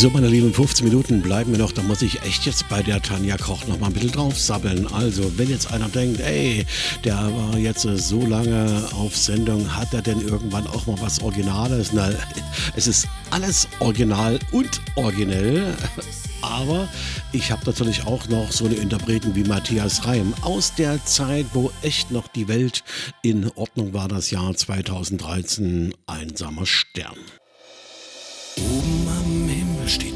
So, meine lieben 15 Minuten bleiben mir noch. Da muss ich echt jetzt bei der Tanja Koch noch mal ein bisschen drauf sabbeln. Also, wenn jetzt einer denkt, ey, der war jetzt so lange auf Sendung, hat er denn irgendwann auch mal was Originales? Na, es ist alles original und originell. Aber ich habe natürlich auch noch so eine Interpreten wie Matthias Reim aus der Zeit, wo echt noch die Welt in Ordnung war, das Jahr 2013, Einsamer Stern. Oben am Himmel steht